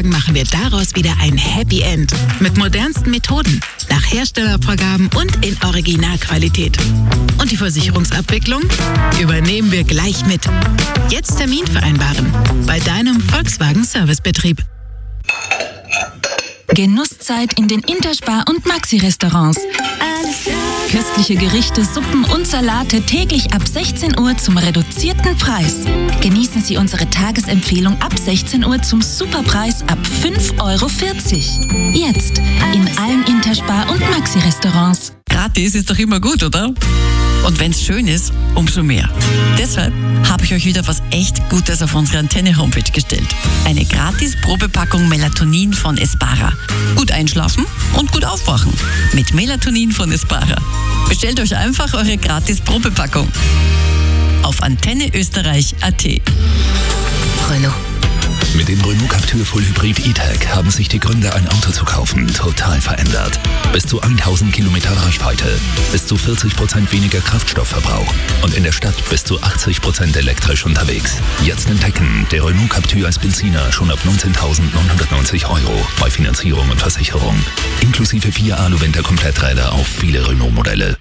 Volkswagen machen wir daraus wieder ein Happy End. Mit modernsten Methoden, nach Herstellervorgaben und in Originalqualität. Und die Versicherungsabwicklung übernehmen wir gleich mit. Jetzt Termin vereinbaren bei deinem Volkswagen Servicebetrieb. Genusszeit in den Interspar- und Maxi-Restaurants. Köstliche Gerichte, Suppen und Salate täglich ab 16 Uhr zum reduzierten Preis. Genießen Sie unsere Tagesempfehlung ab 16 Uhr zum Superpreis ab 5,40 €. Jetzt in allen Interspar- und Maxi-Restaurants. Gratis ist doch immer gut, oder? Und wenn's schön ist, umso mehr. Deshalb habe ich euch wieder was echt Gutes auf unsere Antenne-Homepage gestellt. Eine gratis Probepackung Melatonin von Espara. Gut einschlafen und gut aufwachen mit Melatonin von Espara. Bestellt euch einfach eure gratis Probepackung auf antenneösterreich.at. Renault. Mit dem Renault Captur Full Hybrid E-Tech haben sich die Gründe, ein Auto zu kaufen, total verändert. Bis zu 1000 Kilometer Reichweite, bis zu 40% weniger Kraftstoffverbrauch und in der Stadt bis zu 80% elektrisch unterwegs. Jetzt entdecken, der Renault Captur als Benziner schon ab 19.990 € bei Finanzierung und Versicherung. Inklusive 4 Alu-Winter-Kompletträder auf viele Renault-Modelle.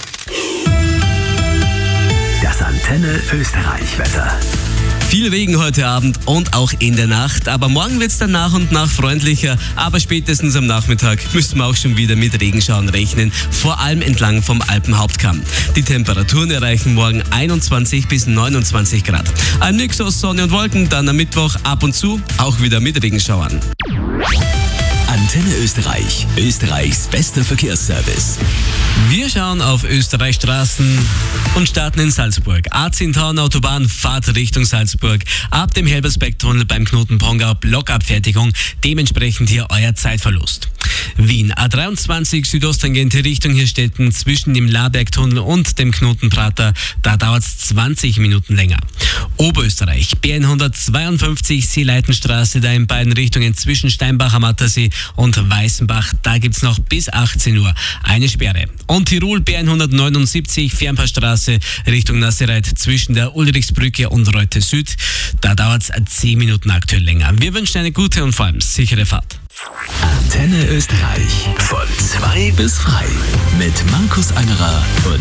Das Antenne Österreich-Wetter. Viel Regen heute Abend und auch in der Nacht, aber morgen wird es dann nach und nach freundlicher, aber spätestens am Nachmittag müssten wir auch schon wieder mit Regenschauern rechnen, vor allem entlang vom Alpenhauptkamm. Die Temperaturen erreichen morgen 21 bis 29 Grad. Ein Mix aus Sonne und Wolken, dann am Mittwoch ab und zu auch wieder mit Regenschauern. Antenne Österreich, Österreichs bester Verkehrsservice. Wir schauen auf Österreichstraßen und starten in Salzburg. A10 Autobahn, Fahrt Richtung Salzburg. Ab dem Helbersberg-Tunnel beim Knoten Pongau, Blockabfertigung. Dementsprechend hier euer Zeitverlust. Wien, A23 Südosttangente Richtung Hirstetten zwischen dem Laberg-Tunnel und dem Knoten Prater. Da dauert es 20 Minuten länger. Oberösterreich, B152 Seeleitenstraße, da in beiden Richtungen zwischen Steinbach am Attersee und Weißenbach. Da gibt's noch bis 18 Uhr eine Sperre. Und Tirol, B179 Fernpassstraße Richtung Nassereit zwischen der Ulrichsbrücke und Reute Süd. Da dauert es 10 Minuten aktuell länger. Wir wünschen eine gute und vor allem sichere Fahrt. Antenne Österreich von 2 bis frei mit Markus Angerer und